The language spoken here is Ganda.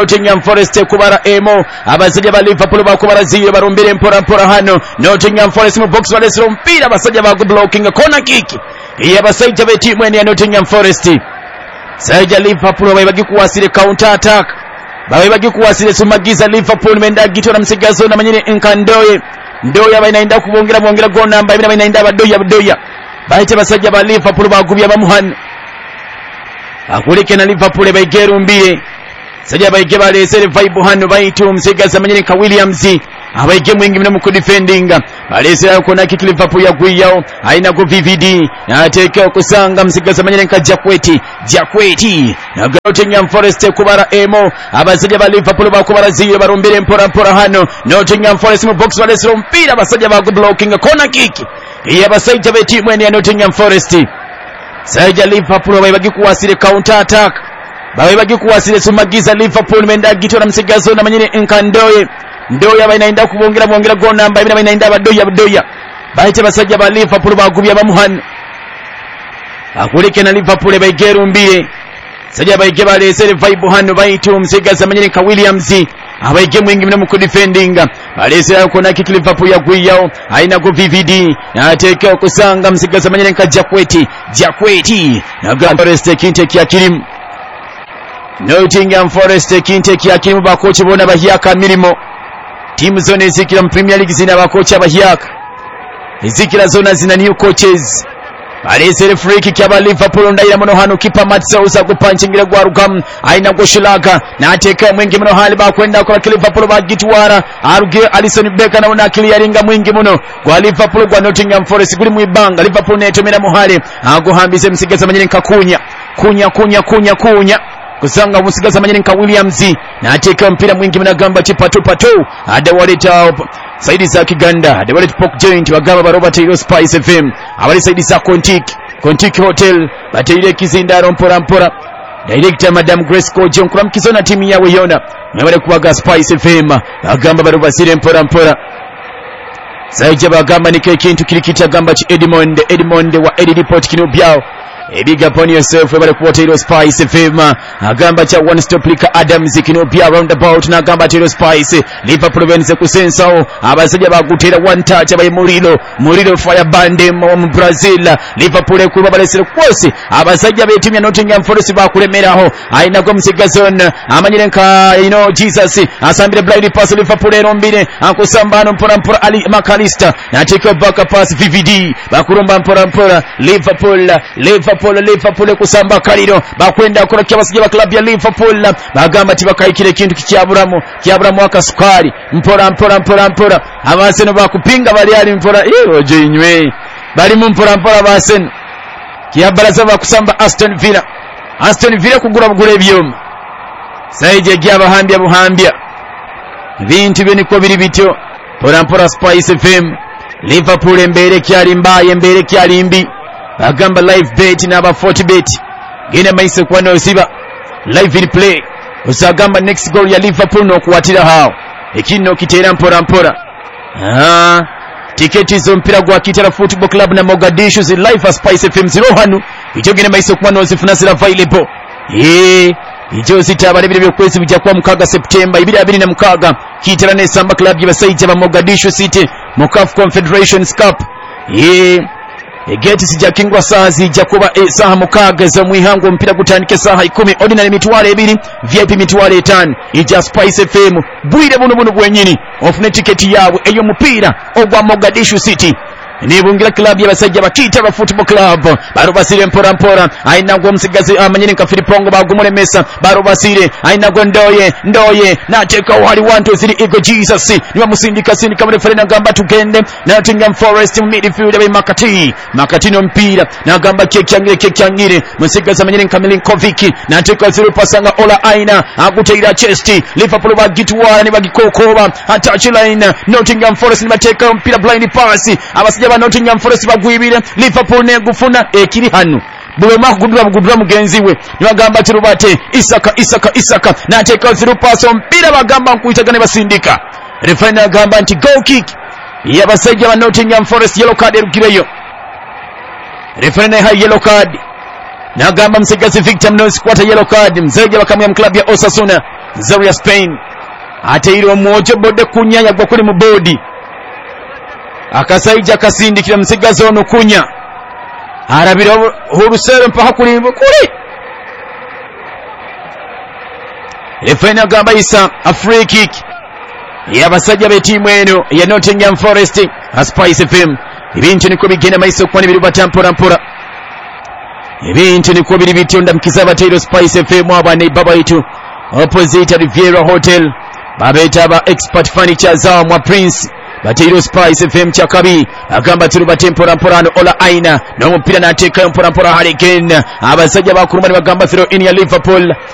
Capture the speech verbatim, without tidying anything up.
Nottingham Forest kubara emo abasajja ba Liverpool bakubara zero barumbire mpora mpora hano Nottingham Forest mu box wale siro mpira abasajja bagu blocking corner kick iya basajja be team ya Nottingham Forest sajja Liverpool bayibagi kuwasire counter attack bayibagi kuwasire sumagiza Liverpool menda gitona msigazo na manyine Nkandoye Ndoya bainaenda kubongera bongera go namba ibina bainaenda badoya badoya baite basajja ba Liverpool bagubya bamuhano akulike na Liverpool bayigeru mbire sajja bayige balesere vibe hano bayitu msigaza manyine ka Williams abayige mwingi mno mu defending balesera kona kick Liverpool yagwiyao aina go V V D ateke okusanga msigaza manyine ka Jakweti Jakweti na Nottingham Forest kubara emo abasajja ba Liverpool bakubara zero barumbire mpora mpora hano Nottingham Forest mu box balesera mpira basajja bagu blocking corner kick iya basajja be team ya Nottingham Forest sajja Liverpool bayibagi kuwasire counter attack bayibagi kuwasire sumagiza Liverpool menda gitona msigazo na manyine Nkandoye Ndoya bainaenda kubongera bongera go namba ibina bainaenda badoya badoya baite basajja ba Liverpool bagubya bamuhano akulike na Liverpool bayigeru mbire sajja bayige balesere vibe hano bayitu msigaza manyine ka Williams abayige mwingi mno mu defending balesera kona kick Liverpool yagwiyao aina go V V D ateke okusanga msigaza manyine ka Jakweti Jakweti na Forest kinte kya kirim Nottingham Forest kinte kya kirim bakochi bona bahiyaka mirimo timu zone zikira mu Premier League zina bakocha bahiyaka zikira zona zina new coaches balesere free kick ya Liverpool ndaira muno hano kipa Matsouza kupanchingira gwa rugam aina goshilaka na ateka mwingi muno hali bakwenda kwa Liverpool bagitwara aruge Alisson Becker na una clearinga mwingi muno kwa Liverpool kwa Nottingham Forest guri muibanga Liverpool netomera muhali aguhambize msigeza manyine kakunya kunya kunya kunya kunya kusanga musigaza manyine ka Williams na ateka mpira mwingi mnagamba chipatu patu adawaleta saidi za Kiganda adawaleta Pok Joint bagamba ba Robert Hero Spice F M abali saidi za Kontik Kontik Hotel bateile kizindaro mpora mpora director Madam Grace Kojo nkura mkizona timu yawe yona mwale kuwaga Spice F M bagamba ba Robert mpora mpora saije bagamba nike kintu kirikita gamba chi Edmond Edmond wa Edi Report kino byao A big upon yourself webale kuwata ilo Spice F M agamba cha one stop lika Adams kino pia roundabout na agamba cha ilo Spice Liverpool venze kusensao abasajja bagutera one touch abaye Murilo Murilo fire bande mu Brazil Liverpool kuba balesere kwose abasajja be timu ya Nottingham Forest bakulemeraho aina ko msigazon amanyire nka you know Jesus asambire blind pass Liverpool erombire akusambano mpora mpora Ali McAllister na take back pass V V D bakurumba mpora mpora Liverpool Liverpool Liverpool kusamba kaliro bakwenda kola kyabasije ba club ya Liverpool bagamba tibakaikire kintu kikyaburamu kyaburamu akasukari mpora mpora mpora mpora abaseno bakupinga bali ali mpora iyo jinywe bali mu mpora mpora baseno kyabaraza bakusamba Aston Villa Aston Villa kugura bugure byoma saije gyabahambya buhambya bintu bini ko biri bityo mpora mpora Spice F M Liverpool embere kyali mbaye embere kyali mbi agamba live bet na aba forty bet gene maise kwa no siba live in play usagamba next goal ya Liverpool no kuwatira hao ekino kitera mpora mpora ah tiketi zo mpira gwa Kitara Football Club na Mogadishu zi live as Spice F M zero hanu ijo gene maise kwa no zifuna sira available eh ijo zitabale bile byokwezi bijja kwa mukaga September ibiri abiri na mukaga Kitara ne Samba Club yabasayije ba Mogadishu City mu C A F Confederations Cup eh egeti sijakingwa saa zijja kuba esaha mukaga za mwihango mpira gutandike saha ikumi ordinary mitwale ebiri V I P mitwale etano ija Spice F M bwire buno buno bwenyini ofune tiketi yawe eyo mupira ogwa Mogadishu City nibungira club y'abasajja bakita ba Football Club barubasire mpora mpora aina ngo msigazi amanyine ka Filipongo bagumule mesa barubasire aina ngo ndoye ndoye na teka wali one two three ego Jesus niwa musindika sindi kamere frena gamba tugende na Nottingham Forest midfield ya Makati Makati no mpira na gamba kekyangire kekyangire musigazi amanyine Kamilinkovic na teka zero pasanga ola aina aguteira chest Liverpool bagitwara ni bagikokoba touch line Nottingham Forest ni bateka mpira blind pass abasajja ba Nottingham Forest bagwibire Liverpool ne gufuna ekiri hanu bulema kugudura bugudura mugenziwe nibagamba kirubate Isaka Isaka Isaka na take zero pass mpira bagamba nkuitagane basindika referee agamba anti goal kick yabasajja ba Nottingham Forest yellow card erugireyo referee ha yellow card nagamba msigazi Victor Mnos kwata yellow card mzeje bakamya club ya Osasuna Zaria Spain ateire omwojo bodde kunya yagwa kuli mu bodi akasaija kasindikira musigazo ono kunya arabira urusero mpaka kuli kuli Refena gamba isa a free kick yabasajja b'ettiimu eno ya Nottingham Forest a Spice F M. Ebintu niko bigenda maiso kwa nibiru batampora mpora. Ebintu niko biri bityo ndamukiza batero Spice F M abane baba itu opposite Riviera Hotel babeta ba expert furniture za mwa Prince batero Spice F M chakabi agamba tiro batempora mporano ola aina no mupira na ateka mpora mpora Hurricane abasajja bakurumani bagamba throw in ya Liverpool